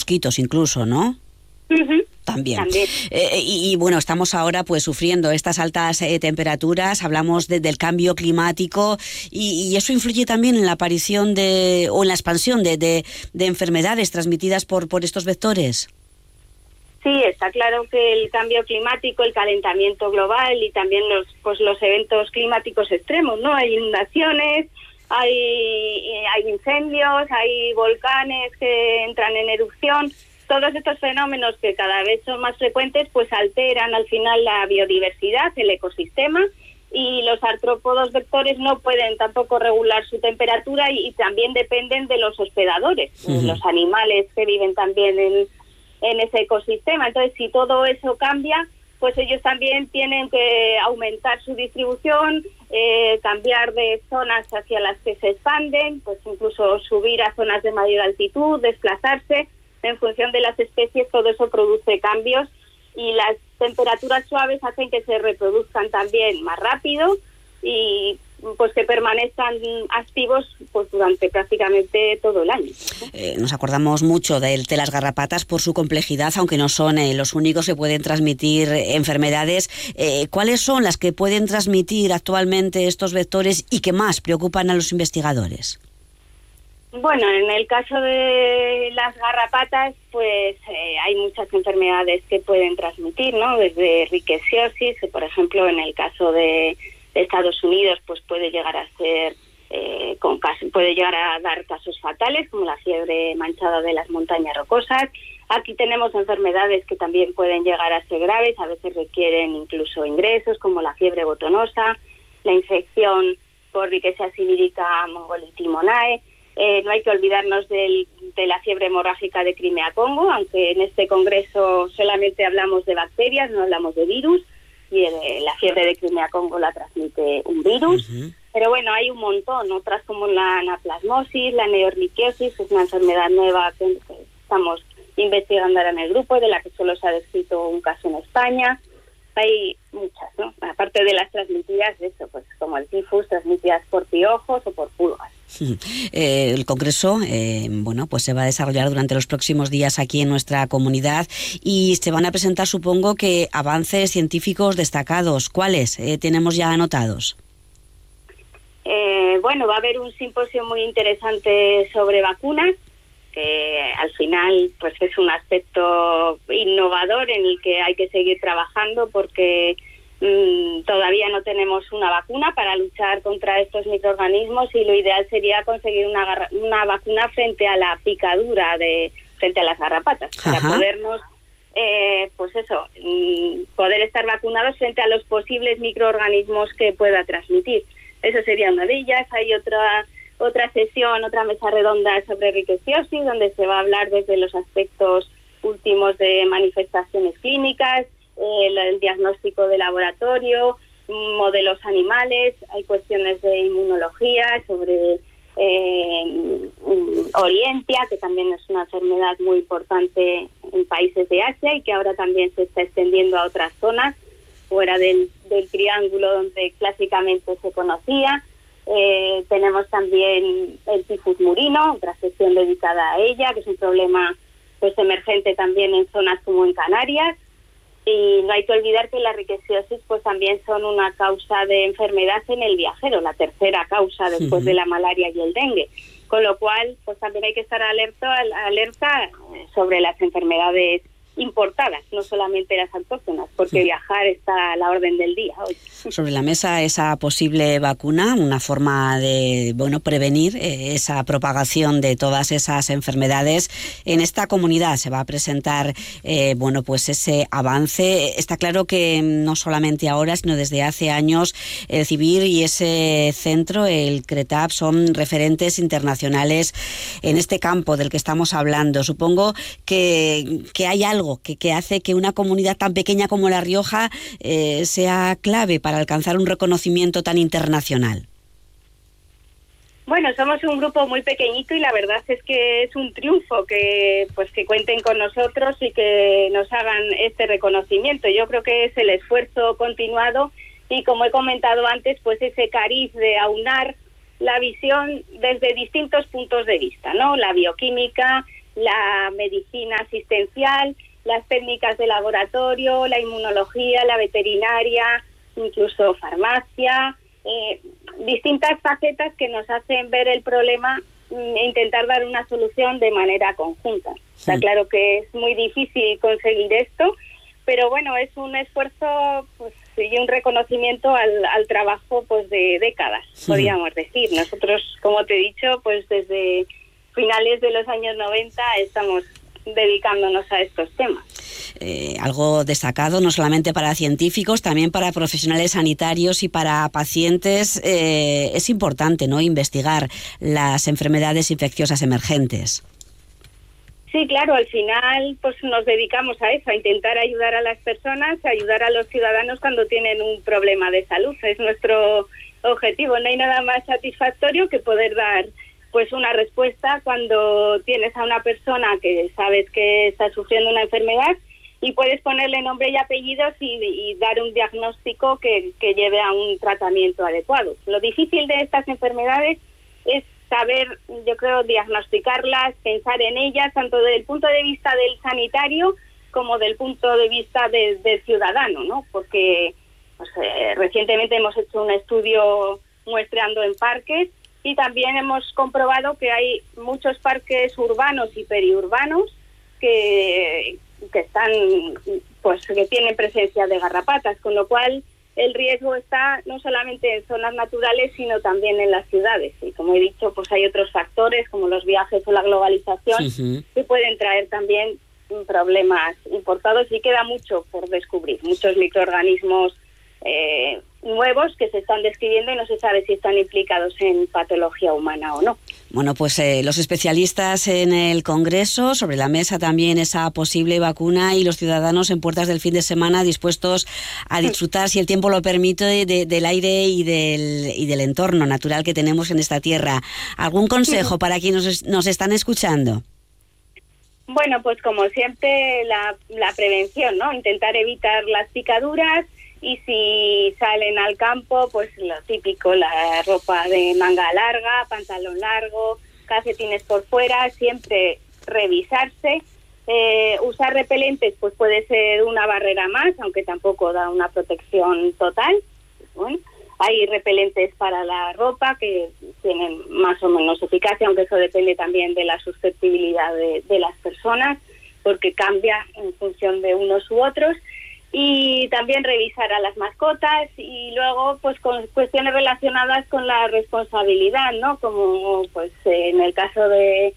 mosquitos incluso, ¿no? Uh-huh. También. Y bueno, estamos ahora pues sufriendo estas altas temperaturas, hablamos del cambio climático y eso influye también en la aparición o en la expansión de enfermedades transmitidas por estos vectores. Sí, está claro que el cambio climático, el calentamiento global y también los eventos climáticos extremos, ¿no? Hay inundaciones, hay incendios, hay volcanes que entran en erupción. Todos estos fenómenos que cada vez son más frecuentes pues alteran al final la biodiversidad, el ecosistema, y los artrópodos vectores no pueden tampoco regular su temperatura y también dependen de los hospedadores, los animales que viven también en ese ecosistema. Entonces, si todo eso cambia, pues ellos también tienen que aumentar su distribución, cambiar de zonas hacia las que se expanden, pues incluso subir a zonas de mayor altitud, desplazarse. En función de las especies, todo eso produce cambios y las temperaturas suaves hacen que se reproduzcan también más rápido y pues que permanezcan activos pues durante prácticamente todo el año. Nos acordamos mucho de las garrapatas por su complejidad, aunque no son los únicos que pueden transmitir enfermedades. ¿Cuáles son las que pueden transmitir actualmente estos vectores y que más preocupan a los investigadores? Bueno, en el caso de las garrapatas, pues hay muchas enfermedades que pueden transmitir, ¿no? Desde riquesiosis, que por ejemplo en el caso de Estados Unidos, pues puede llegar a ser puede llegar a dar casos fatales, como la fiebre manchada de las montañas rocosas. Aquí tenemos enfermedades que también pueden llegar a ser graves, a veces requieren incluso ingresos, como la fiebre botonosa, la infección por Rickettsia vírica mongolitimonae. No hay que olvidarnos de la fiebre hemorrágica de Crimea-Congo, aunque en este congreso solamente hablamos de bacterias, no hablamos de virus, y la fiebre de Crimea-Congo la transmite un virus. Uh-huh. Pero bueno, hay un montón, otras como la anaplasmosis, la neorliquiosis, que es una enfermedad nueva que estamos investigando ahora en el grupo, de la que solo se ha descrito un caso en España. Hay muchas, ¿no? Aparte de las transmitidas, eso, pues como el tifus, transmitidas por piojos o por pulgas. El congreso, bueno, pues se va a desarrollar durante los próximos días aquí en nuestra comunidad y se van a presentar, supongo, que avances científicos destacados. ¿Cuáles tenemos ya anotados? Bueno, va a haber un simposio muy interesante sobre vacunas, que al final pues es un aspecto innovador en el que hay que seguir trabajando porque todavía no tenemos una vacuna para luchar contra estos microorganismos y lo ideal sería conseguir una vacuna frente a la picadura frente a las garrapatas. Ajá. Para podernos pues eso, poder estar vacunados frente a los posibles microorganismos que pueda transmitir. Eso sería una de ellas. Hay otra sesión, otra mesa redonda sobre riquesiosis, donde se va a hablar desde los aspectos últimos de manifestaciones clínicas, el diagnóstico de laboratorio, modelos animales, hay cuestiones de inmunología sobre Orientia, que también es una enfermedad muy importante en países de Asia y que ahora también se está extendiendo a otras zonas fuera del triángulo donde clásicamente se conocía. Tenemos también el tifus murino, otra sección dedicada a ella, que es un problema pues emergente también en zonas como en Canarias. Y no hay que olvidar que la riquesiosis pues también son una causa de enfermedad en el viajero, la tercera causa después de la malaria y el dengue. Con lo cual, pues también hay que estar alerta sobre las enfermedades importadas, no solamente las autóctonas, porque viajar está a la orden del día hoy. Sobre la mesa esa posible vacuna, una forma de prevenir esa propagación de todas esas enfermedades. En esta comunidad se va a presentar pues ese avance. Está claro que no solamente ahora, sino desde hace años el CIVIR y ese centro, el CRETAP, son referentes internacionales en este campo del que estamos hablando. Supongo que hay algo que hace que una comunidad tan pequeña como La Rioja sea clave para alcanzar un reconocimiento tan internacional. Bueno, somos un grupo muy pequeñito y la verdad es que es un triunfo que cuenten con nosotros y que nos hagan este reconocimiento. Yo creo que es el esfuerzo continuado y, como he comentado antes, pues ese cariz de aunar la visión desde distintos puntos de vista, ¿no? La bioquímica, la medicina asistencial, las técnicas de laboratorio, la inmunología, la veterinaria, incluso farmacia, distintas facetas que nos hacen ver el problema e intentar dar una solución de manera conjunta. Está claro que es muy difícil conseguir esto, pero bueno, es un esfuerzo pues, y un reconocimiento al trabajo pues de décadas, podríamos decir. Nosotros, como te he dicho, pues desde finales de los años 90 estamos dedicándonos a estos temas. Algo destacado no solamente para científicos, también para profesionales sanitarios y para pacientes. Es importante, ¿no?, investigar las enfermedades infecciosas emergentes. Sí, claro, al final pues nos dedicamos a eso, a intentar ayudar a las personas, a ayudar a los ciudadanos cuando tienen un problema de salud. Es nuestro objetivo. No hay nada más satisfactorio que poder dar pues una respuesta cuando tienes a una persona que sabes que está sufriendo una enfermedad y puedes ponerle nombre y apellidos y dar un diagnóstico que lleve a un tratamiento adecuado. Lo difícil de estas enfermedades es saber, yo creo, diagnosticarlas, pensar en ellas, tanto desde el punto de vista del sanitario como del punto de vista del ciudadano, ¿no? Porque pues, recientemente hemos hecho un estudio muestreando en parques y también hemos comprobado que hay muchos parques urbanos y periurbanos que están, pues, que tienen presencia de garrapatas, con lo cual el riesgo está no solamente en zonas naturales, sino también en las ciudades. Y como he dicho, pues hay otros factores, como los viajes o la globalización, que pueden traer también problemas importados y queda mucho por descubrir. Muchos microorganismos nuevos que se están describiendo y no se sabe si están implicados en patología humana o no. Bueno, pues los especialistas en el Congreso, sobre la mesa también esa posible vacuna y los ciudadanos en puertas del fin de semana dispuestos a disfrutar, si el tiempo lo permite, del aire y del entorno natural que tenemos en esta tierra. ¿Algún consejo para quienes nos están escuchando? Bueno, pues como siempre la prevención, ¿no? Intentar evitar las picaduras. Y si salen al campo, pues lo típico, la ropa de manga larga, pantalón largo, calcetines por fuera, siempre revisarse. Usar repelentes, pues puede ser una barrera más, aunque tampoco da una protección total. Bueno, hay repelentes para la ropa que tienen más o menos eficacia, aunque eso depende también de la susceptibilidad de las personas, porque cambia en función de unos u otros. Y también revisar a las mascotas y luego pues con cuestiones relacionadas con la responsabilidad, ¿no? Como pues en el caso de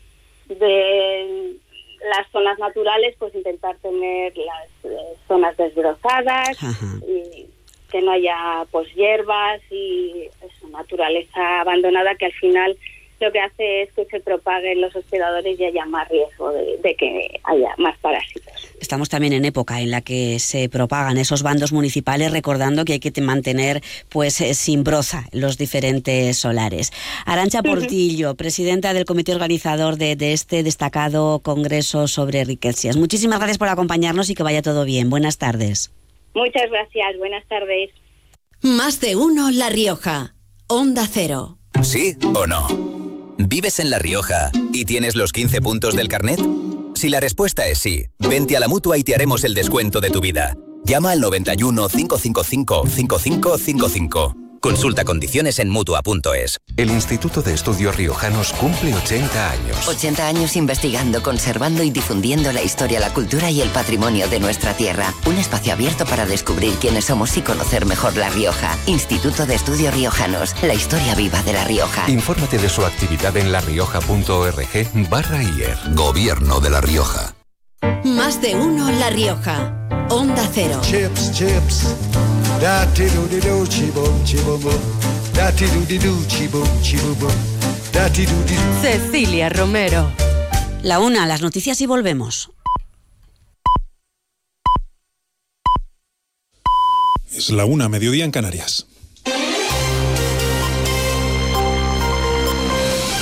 las zonas naturales, pues intentar tener las zonas desbrozadas y que no haya pues hierbas y eso, naturaleza abandonada, que al final lo que hace es que se propaguen los hospedadores y haya más riesgo de que haya más parásitos. Estamos también en época en la que se propagan esos bandos municipales, recordando que hay que mantener pues sin broza los diferentes solares. Arantxa Portillo, presidenta del comité organizador de este destacado congreso sobre riquecias. Muchísimas gracias por acompañarnos y que vaya todo bien. Buenas tardes. Muchas gracias. Buenas tardes. Más de uno La Rioja. Onda Cero. ¿Sí o no? ¿Vives en La Rioja y tienes los 15 puntos del carnet? Si la respuesta es sí, vente a la Mutua y te haremos el descuento de tu vida. Llama al 91 555 5555. Consulta condiciones en Mutua.es. El Instituto de Estudios Riojanos cumple 80 años. 80 años investigando, conservando y difundiendo la historia, la cultura y el patrimonio de nuestra tierra. Un espacio abierto para descubrir quiénes somos y conocer mejor La Rioja. Instituto de Estudios Riojanos, la historia viva de La Rioja. Infórmate de su actividad en larioja.org/IER. Gobierno de La Rioja. Más de uno La Rioja. Onda Cero. Chips, chips. Da-ti-do-di-do, chibum, chibum. Da-ti-do-di-do, chibum, chibum. Da-ti-do-di-do. Cecilia Romero. La una, las noticias y volvemos. Es la 1, mediodía en Canarias.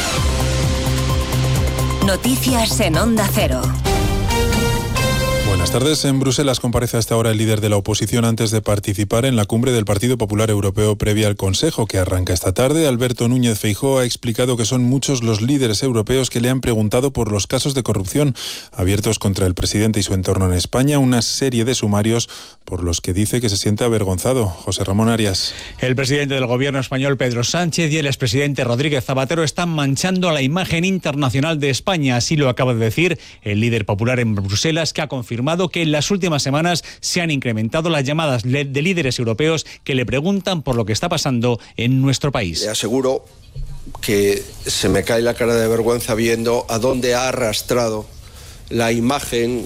Noticias en Onda Cero. Buenas Buenas tardes. En Bruselas comparece hasta ahora el líder de la oposición antes de participar en la cumbre del Partido Popular Europeo previa al Consejo, que arranca esta tarde. Alberto Núñez Feijóo ha explicado que son muchos los líderes europeos que le han preguntado por los casos de corrupción abiertos contra el presidente y su entorno en España, una serie de sumarios por los que dice que se siente avergonzado. José Ramón Arias. El presidente del gobierno español, Pedro Sánchez, y el expresidente Rodríguez Zapatero están manchando la imagen internacional de España. Así lo acaba de decir el líder popular en Bruselas, que ha confirmado que en las últimas semanas se han incrementado las llamadas de líderes europeos que le preguntan por lo que está pasando en nuestro país. Le aseguro que se me cae la cara de vergüenza viendo a dónde ha arrastrado la imagen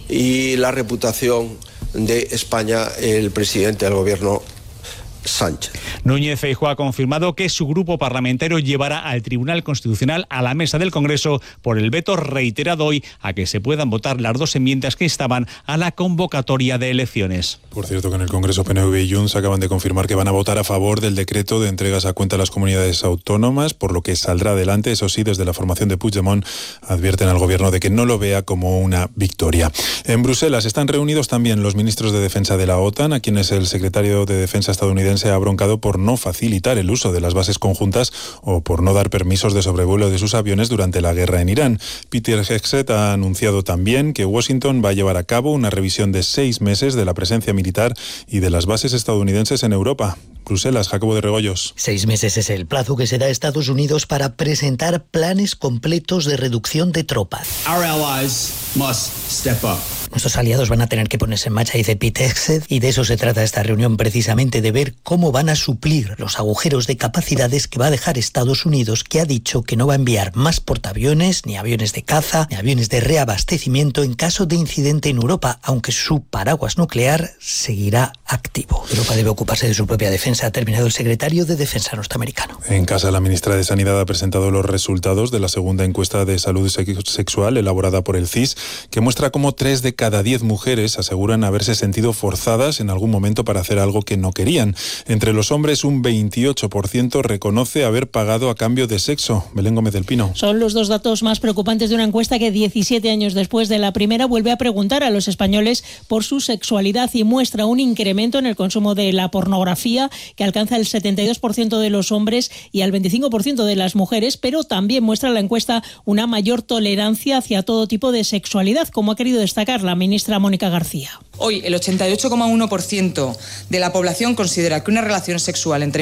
y la reputación de España el presidente del gobierno, Sánchez. Núñez Feijóo ha confirmado que su grupo parlamentario llevará al Tribunal Constitucional a la mesa del Congreso por el veto reiterado hoy a que se puedan votar las dos enmiendas que instaban a la convocatoria de elecciones. Por cierto, que en el Congreso PNV y Junts acaban de confirmar que van a votar a favor del decreto de entregas a cuenta a las comunidades autónomas, por lo que saldrá adelante. Eso sí, desde la formación de Puigdemont advierten al gobierno de que no lo vea como una victoria. En Bruselas están reunidos también los ministros de Defensa de la OTAN, a quienes el secretario de Defensa estadounidense ha broncado por no facilitar el uso de las bases conjuntas o por no dar permisos de sobrevuelo de sus aviones durante la guerra en Irán. Peter Hegseth ha anunciado también que Washington va a llevar a cabo una revisión de 6 meses de la presencia militar y de las bases estadounidenses en Europa. Bruselas, Jacobo de Regoyos. 6 meses es el plazo que se da a Estados Unidos para presentar planes completos de reducción de tropas. Our allies must step up. Nuestros aliados van a tener que ponerse en marcha, dice Pete Hegseth, y de eso se trata esta reunión, precisamente de ver cómo van a suplir los agujeros de capacidades que va a dejar Estados Unidos, que ha dicho que no va a enviar más portaaviones, ni aviones de caza, ni aviones de reabastecimiento en caso de incidente en Europa, aunque su paraguas nuclear seguirá activo. Europa debe ocuparse de su propia defensa, ha terminado el secretario de Defensa norteamericano. En casa, la ministra de Sanidad ha presentado los resultados de la segunda encuesta de salud sexual elaborada por el CIS, que muestra cómo 3 de cada 10 mujeres aseguran haberse sentido forzadas en algún momento para hacer algo que no querían. Entre los hombres, un 28% reconoce haber pagado a cambio de sexo. Belén Gómez del Pino. Son los dos datos más preocupantes de una encuesta que 17 años después de la primera vuelve a preguntar a los españoles por su sexualidad y muestra un incremento en el consumo de la pornografía que alcanza el 72% de los hombres y al 25% de las mujeres, pero también muestra la encuesta una mayor tolerancia hacia todo tipo de sexualidad, como ha querido destacar la ministra Mónica García. Hoy el 88,1% de la población considera que una relación sexual entre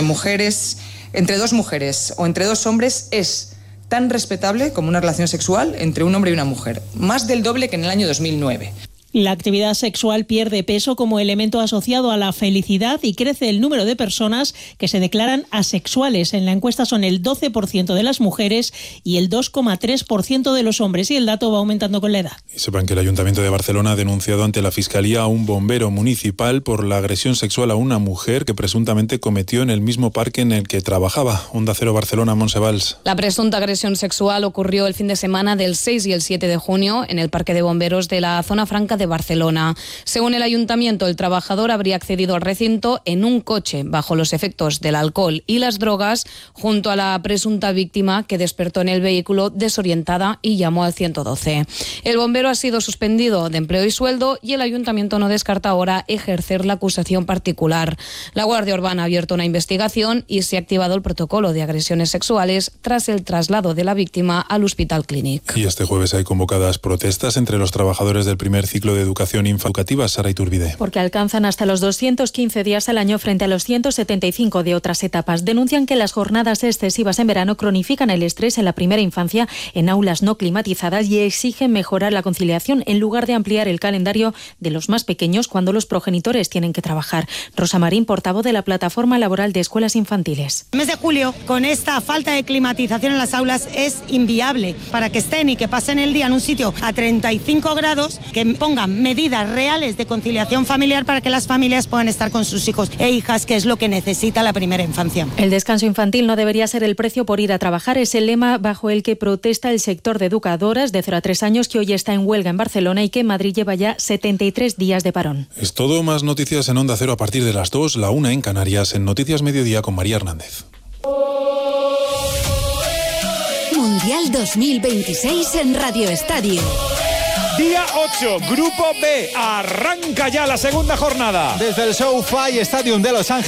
dos mujeres o entre dos hombres es tan respetable como una relación sexual entre un hombre y una mujer, más del doble que en el año 2009. La actividad sexual pierde peso como elemento asociado a la felicidad y crece el número de personas que se declaran asexuales. En la encuesta son el 12% de las mujeres y el 2,3% de los hombres, y el dato va aumentando con la edad. Y sepan que el Ayuntamiento de Barcelona ha denunciado ante la Fiscalía a un bombero municipal por la agresión sexual a una mujer que presuntamente cometió en el mismo parque en el que trabajaba. Onda Cero Barcelona, Montse Valls. La presunta agresión sexual ocurrió el fin de semana del 6 y el 7 de junio en el Parque de Bomberos de la zona franca de Barcelona. Según el ayuntamiento, el trabajador habría accedido al recinto en un coche bajo los efectos del alcohol y las drogas, junto a la presunta víctima, que despertó en el vehículo desorientada y llamó al 112. El bombero ha sido suspendido de empleo y sueldo y el ayuntamiento no descarta ahora ejercer la acusación particular. La Guardia Urbana ha abierto una investigación y se ha activado el protocolo de agresiones sexuales tras el traslado de la víctima al Hospital Clínic. Y este jueves hay convocadas protestas entre los trabajadores del primer ciclo de educación infoeducativa. Sara Iturbide. Porque alcanzan hasta los 215 días al año frente a los 175 de otras etapas. Denuncian que las jornadas excesivas en verano cronifican el estrés en la primera infancia en aulas no climatizadas y exigen mejorar la conciliación en lugar de ampliar el calendario de los más pequeños cuando los progenitores tienen que trabajar. Rosa Marín, portavoz de la Plataforma Laboral de Escuelas Infantiles. El mes de julio, con esta falta de climatización en las aulas, es inviable para que estén y que pasen el día en un sitio a 35 grados, que pongan medidas reales de conciliación familiar para que las familias puedan estar con sus hijos e hijas, que es lo que necesita la primera infancia. El descanso infantil no debería ser el precio por ir a trabajar. Es el lema bajo el que protesta el sector de educadoras de 0 a 3 años, que hoy está en huelga en Barcelona y que en Madrid lleva ya 73 días de parón. Es todo. Más noticias en Onda Cero a partir de las 2, la 1 en Canarias, en Noticias Mediodía con María Hernández. Mundial 2026 en Radio Estadio. Día 8, Grupo B. Arranca ya la segunda jornada. Desde el SoFi Stadium de Los Ángeles.